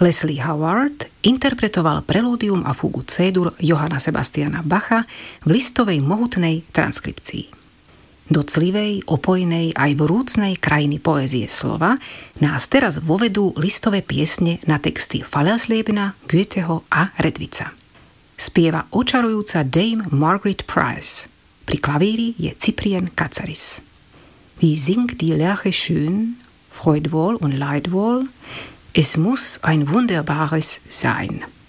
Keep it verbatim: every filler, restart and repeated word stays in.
Leslie Howard interpretoval prelúdium a fugu C-dur Johanna Sebastiana Bacha v listovej mohutnej transkripcii. Do clivej, opojnej aj vrúcnej krajiny poézie slova nás teraz vovedú listové piesne na texty Fallerslebena, Goetheho a Redwica. Spieva očarujúca Dame Margaret Price. Pri klavíri je Cyprien Katsaris. Wie singt die Lerche schön, Freud wohl und Leid wohl, es muss ein wunderbares sein.